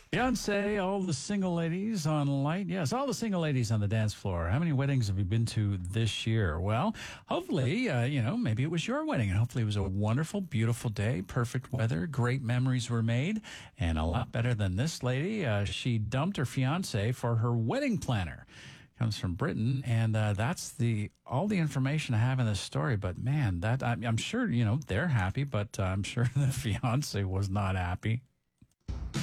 Beyonce, all the single ladies on Light. Yes, all the single ladies on the dance floor. How many weddings have you been to this year? Well, hopefully, maybe it was your wedding, and hopefully it was a wonderful, beautiful day, perfect weather, great memories were made, and a lot better than this lady. She dumped her fiance for her wedding planner. Comes from Britain, and that's all the information I have in this story. But man, I'm sure they're happy, but I'm sure the fiance was not happy.